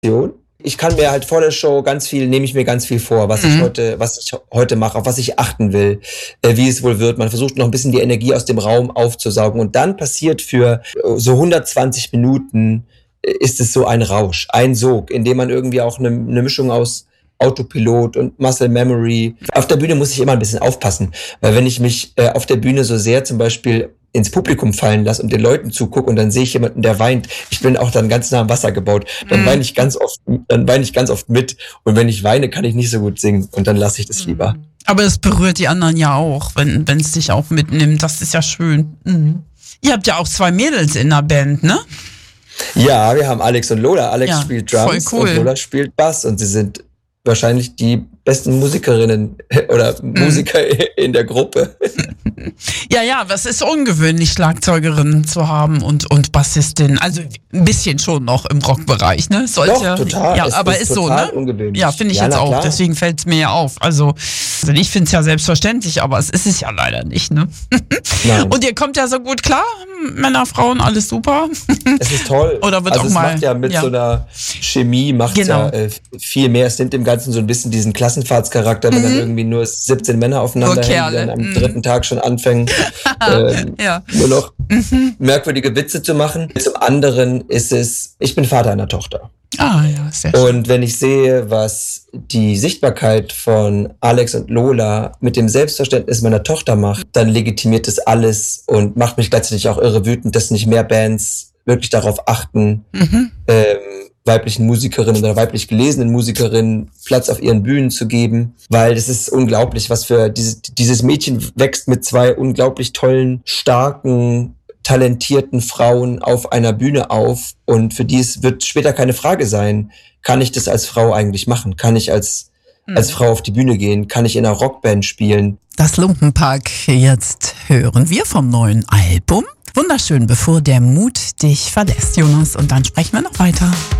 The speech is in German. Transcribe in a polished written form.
Ich kann mir halt vor der Show nehme ich mir ganz viel vor, was ich heute mache, auf was ich achten will, wie es wohl wird. Man versucht noch ein bisschen die Energie aus dem Raum aufzusaugen und dann passiert für so 120 Minuten ist es so ein Rausch, ein Sog, in dem man irgendwie auch eine Mischung aus Autopilot und Muscle Memory. Auf der Bühne muss ich immer ein bisschen aufpassen, weil wenn ich mich auf der Bühne so sehr zum Beispiel ins Publikum fallen lasse und den Leuten zugucke und dann sehe ich jemanden, der weint. Ich bin auch dann ganz nah am Wasser gebaut. Dann weine ich ganz oft mit. Und wenn ich weine, kann ich nicht so gut singen. Und dann lasse ich das lieber. Aber es berührt die anderen ja auch, wenn es dich auch mitnimmt. Das ist ja schön. Mhm. Ihr habt ja auch 2 Mädels in der Band, ne? Ja, wir haben Alex und Lola. Alex spielt Drums und Lola spielt Bass. Und sie sind wahrscheinlich die besten Musikerinnen oder Musiker in der Gruppe. Ja, was ist ungewöhnlich, Schlagzeugerin zu haben und Bassistin. Also ein bisschen schon noch im Rockbereich, ne? Doch, total. Ja, aber ist so, ne? Ungewöhnlich. Ja, finde ich jetzt auch. Klar. Deswegen fällt es mir ja auf. Also ich finde es ja selbstverständlich, aber es ist es ja leider nicht, ne? Nein. Und ihr kommt ja so gut klar, Männer, Frauen, alles super. Es ist toll. Oder wird also auch es mal, macht ja mit so einer Chemie viel mehr. Es nimmt dem Ganzen so ein bisschen diesen Klassenfahrtscharakter, wenn dann irgendwie nur 17 Männer aufeinander hängen, die dann am dritten Tag schon anfangen, nur noch merkwürdige Witze zu machen. Zum anderen ist es, ich bin Vater einer Tochter. Ah ja, sehr schön. Und wenn ich sehe, was die Sichtbarkeit von Alex und Lola mit dem Selbstverständnis meiner Tochter macht, dann legitimiert das alles und macht mich gleichzeitig auch irre wütend, dass nicht mehr Bands wirklich darauf achten, weiblichen Musikerinnen oder weiblich gelesenen Musikerinnen Platz auf ihren Bühnen zu geben, weil das ist unglaublich, was für dieses Mädchen wächst mit 2 unglaublich tollen, starken, talentierten Frauen auf einer Bühne auf und für die es wird später keine Frage sein, kann ich das als Frau eigentlich machen? Kann ich als Frau auf die Bühne gehen? Kann ich in einer Rockband spielen? Das Lumpenpack, jetzt hören wir vom neuen Album. Wunderschön, bevor der Mut dich verlässt, Jonas, und dann sprechen wir noch weiter.